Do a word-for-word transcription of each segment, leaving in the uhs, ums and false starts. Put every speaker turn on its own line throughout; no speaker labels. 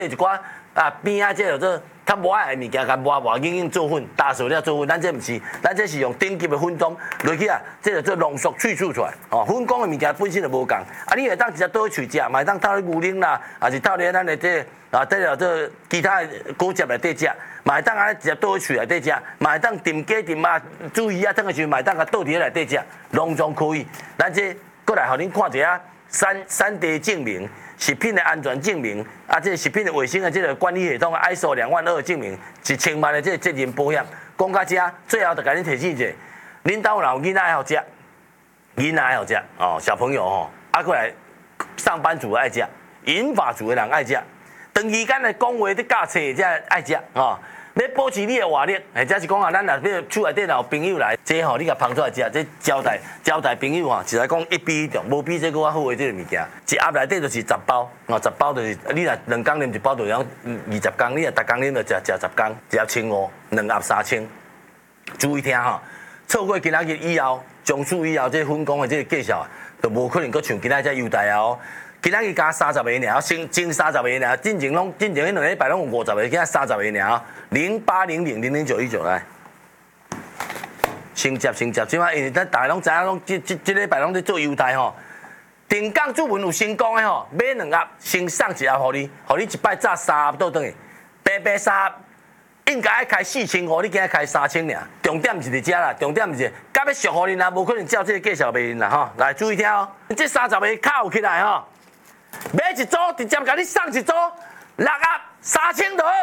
一寡啊边啊，即个做较无爱的物件，甲磨磨硬硬做粉，打熟了做粉。咱这毋是，咱这是用顶级的粉种落去啊，这个做浓缩萃取出来。哦，粉工的物件本身就无共，啊，你会当直接倒去食，嘛会当倒咧牛奶啦，还是倒咧咱的这啊，这个这其他的果汁内底食，嘛会当安尼直接倒去内底食，嘛会当炖鸡炖肉、煮鱼啊，等个时候嘛会当甲倒伫咧内底食，拢总可以。咱这过来，互恁看一下三三 D 证明。食品的安全证明，啊，这食品的卫生的这个管理系统的 I S O 两万二证明，一千万的这个责任保险。讲到这，最后就甲恁提醒一下，恁兜若有囡仔爱好食，囡仔爱好食哦，小朋友吼，啊过来上班族爱食，银发族的人爱食，长时间来讲话伫教册才爱食哦。要保持你的活力，或者是讲啊，咱若要厝内底若有朋友来，这吼你甲捧出来食，这招待招待朋友吼，是来讲一比一重，无比这个较好的这个物件。一盒内底就是十包，哦，十包就是你若两工啉一包，就两二十工，你若逐工啉就食食十工，一盒千五，两盒三千。注意听吼，错过今仔日以后，从此以后这分工的这个计数啊，就无可能搁像今仔这优待啊哦。今仔日加三十个尔，先前三十个尔，进前拢进前迄两个礼拜拢有五十个，今仔三十个尔，零八零零零零九一九来，先接先接，即摆因为咱大家拢知影，拢即即即礼拜拢在做优待吼。定岗主文有成功的吼，买两盒先送一盒互你，互你一摆炸三盒倒转去，白白三盒，应该爱开四千五，你今仔开三千尔，重点是伫遮啦，重点是，甲要俗互恁啦，无可能照这个计数卖恁啦吼，来注意听哦，这三十个卡有起来吼。买一组，直接甲你送一组，六盒三千多，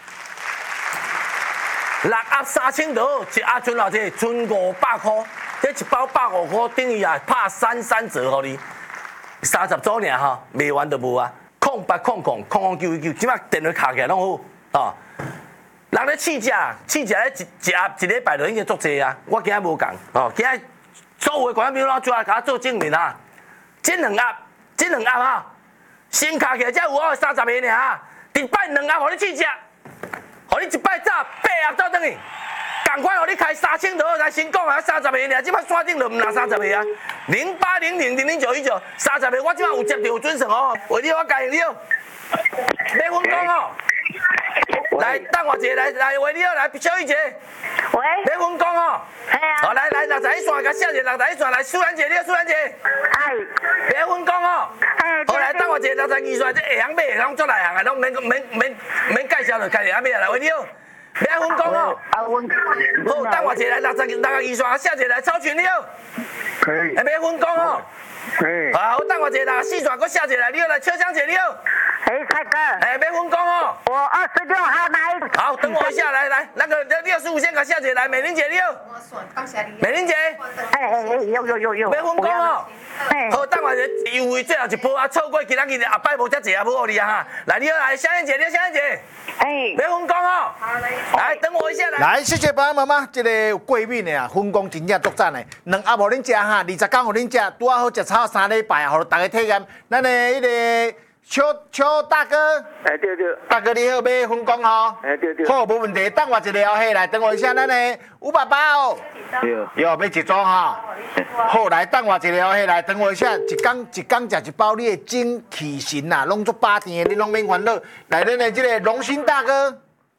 六盒三千多，一盒剩偌济？剩五百块，这一包百五块，等于啊拍三三折互你，三十组尔吼，卖完就无啊。空八空空空空九一九，即摆电话卡起来拢好啊。人咧试食，试食咧一一盒一礼拜就已经足济啊。我今仔无共哦，今仔所有的观众朋友拢做来甲我做证明啊。这两盒，这两盒啊。先卡起来，才有我三十个尔，一摆两盒，互你试食，互你一摆炸八盒倒转去，赶快互你开三千多才成功啊！三十个尔，即摆山顶就唔拿三十个啊，零八零零零零九一九，三十个我即摆有接到有准绳哦，为你我介绍，买分工哦。来，等我一下，来来，为你好，来小玉姐。
喂。
买分工哦。
系啊。
好，来来，六十一线，甲写者六十一线，来，苏兰姐，你好，苏兰姐。
哎。
买分工哦。
哎。
好，来，等我一下，六十二线，这下行买下行做内行啊，拢免免免免介绍就开下买来，为你好。买分工哦。
啊，阮。
好，等我一下，来，六十六十二线，甲写者来，超群你好。
可以。
来，买分工哦。
可以。
好，等我一下，六十四线，搁写者来，你好，来，秋香姐你好。
哎，蔡哥。
哎，买分工哦。
我二十六号来。
好，等我一下，来来，那个六十五线甲写者来，美玲姐你好。美玲姐。
哎哎哎，有有有有。
买分工哦。
哎。
好，等我一优惠最后一波啊，错过今仔日后摆无遮济啊，无互你啊哈。来，你好，来，香燕姐，你好，香燕姐。
哎。
买分工哦。来，等我一下来。
来，谢谢爸爸妈妈，这个贵宾的啊，分工真正足赞的，两盒互恁食哈，二十工互恁食，拄啊好食草三礼拜啊，互大家体验。咱的迄个邱邱大哥，
哎对对，
大哥你好，买分工吼。
哎对对。
好，无问题，等我一下哦，嘿，来等我一下，咱的吴爸爸哦。
对。
有要一组哈。好，来等我一下哦，嘿，来等我一下，一工一工食一包你的精气神呐，拢足饱甜的，你拢免烦恼。来，咱的这个龙兴大哥。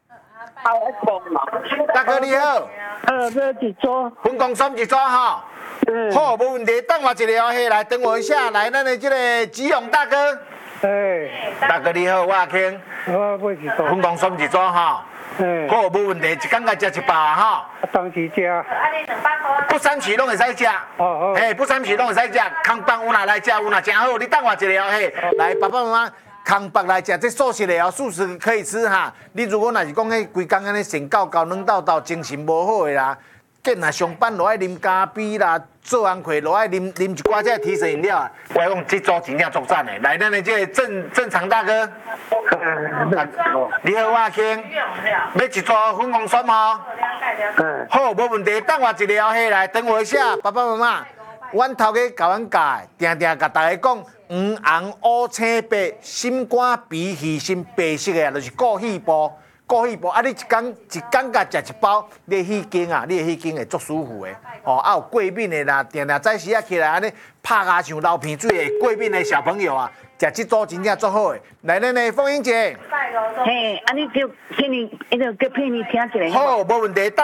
大哥你好。
呃，这几桌。
分工算一组哈。嗯。好，无问题，等我一下哦，嘿，来等我一下，来咱的这个吉勇大哥。
哎。
大哥你好，我阿庆。
我买一组。
分工算一组哈。
嗯。
好，无问题，一工甲食一包啊哈。
当时食。
不三期拢会使食。
哦哦。
嘿，不三期拢会使食，空棒有哪来食，有哪真好。你等我一下哦，嘿，来爸爸妈妈。空白来食，这素食的哦，素食可以吃哈。你如果若是讲迄规工安尼神搞搞软豆豆，精神无好的啦，见若上班落爱啉咖啡啦，做工课落爱啉啉一寡这提神饮料啊。我讲这组真正足赞的，来咱的这个正正常大哥。你好，我阿庆。要一组粉红酸吗？嗯。好，无问题，等我一下嘿，来等我一下，爸爸妈妈。阮头家甲阮教，定定甲大家讲，黄红乌青白，心肝脾鱼心白色的，就是过气部。过气部啊，你一工一工甲食一包，你的耳根啊，你的耳根会足舒服的。哦，啊有过敏的啦，定定早时啊起来安尼拍牙像流鼻水的过敏的小朋友啊， 食这组真正足好诶。来，咱的凤英姐，
嘿，啊，你就骗你，那个叫骗你听一下。
好，无问题。